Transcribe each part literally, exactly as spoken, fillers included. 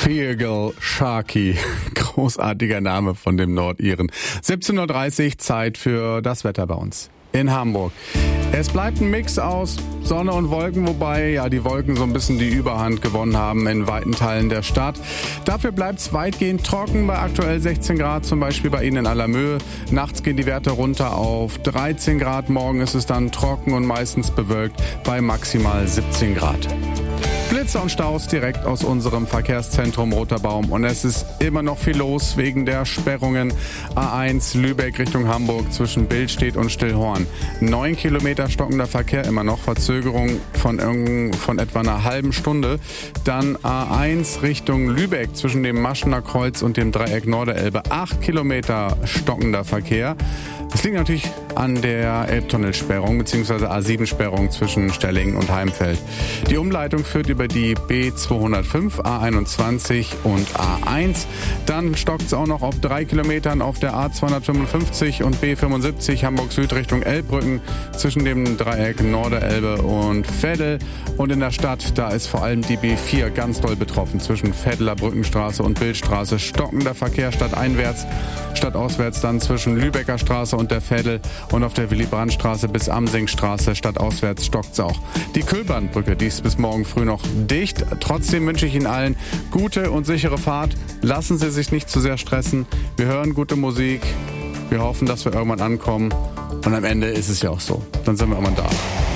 Feargal Sharkey, großartiger Name von dem Nordiren. siebzehn Uhr dreißig, Zeit für das Wetter bei uns in Hamburg. Es bleibt ein Mix aus Sonne und Wolken, wobei ja die Wolken so ein bisschen die Überhand gewonnen haben in weiten Teilen der Stadt. Dafür bleibt es weitgehend trocken bei aktuell sechzehn Grad, zum Beispiel bei Ihnen in Allermöhe. Nachts gehen die Werte runter auf dreizehn Grad. Morgen ist es dann trocken und meistens bewölkt bei maximal siebzehn Grad. Blitze und Staus direkt aus unserem Verkehrszentrum Roter Baum. Und es ist immer noch viel los wegen der Sperrungen. A eins Lübeck Richtung Hamburg zwischen Billstedt und Stillhorn. Neun Kilometer stockender Verkehr, immer noch Verzögerung von, von etwa einer halben Stunde. Dann A eins Richtung Lübeck zwischen dem Maschener Kreuz und dem Dreieck Norderelbe. Acht Kilometer stockender Verkehr. Das liegt natürlich an der Elbtunnelsperrung bzw. A sieben Sperrung zwischen Stellingen und Heimfeld. Die Umleitung führt über die B zweihundertfünf, A einundzwanzig und A eins. Dann stockt es auch noch auf drei Kilometern auf der A zweihundertfünfundfünfzig und B fünfundsiebzig Hamburg Süd Richtung Elbbrücken zwischen dem Dreieck Norderelbe und Veddel. Und in der Stadt, da ist vor allem die B vier ganz doll betroffen zwischen Veddeler Brückenstraße und Bildstraße. Stockender Verkehr stadteinwärts, stadtauswärts dann zwischen Lübecker Straße und der Veddel und auf der Willy-Brandt-Straße bis Amsingstraße stadtauswärts stockt's auch. Die Kühlbahnbrücke, die ist bis morgen früh noch dicht. Trotzdem wünsche ich Ihnen allen gute und sichere Fahrt. Lassen Sie sich nicht zu sehr stressen. Wir hören gute Musik. Wir hoffen, dass wir irgendwann ankommen. Und am Ende ist es ja auch so. Dann sind wir irgendwann da.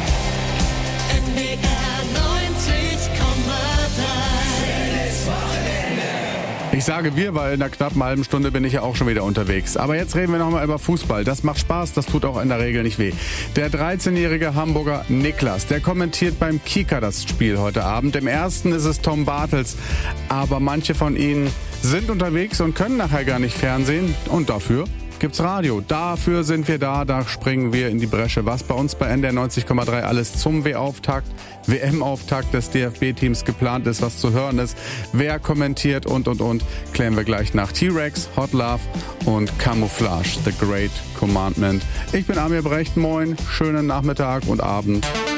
Ich sage wir, weil in einer knappen halben Stunde bin ich ja auch schon wieder unterwegs. Aber jetzt reden wir nochmal über Fußball. Das macht Spaß, das tut auch in der Regel nicht weh. Der dreizehnjährige Hamburger Niklas, der kommentiert beim Kicker das Spiel heute Abend. Im ersten ist es Tom Bartels, aber manche von ihnen sind unterwegs und können nachher gar nicht fernsehen. Und dafür gibt's Radio. Dafür sind wir da, da springen wir in die Bresche. Was bei uns bei N D R neunzig Komma drei alles zum W Auftakt, W M-Auftakt des D F B-Teams geplant ist, was zu hören ist, wer kommentiert und und und, klären wir gleich nach T-Rex, Hot Love und Camouflage, The Great Commandment. Ich bin Amir Brecht, moin, schönen Nachmittag und Abend.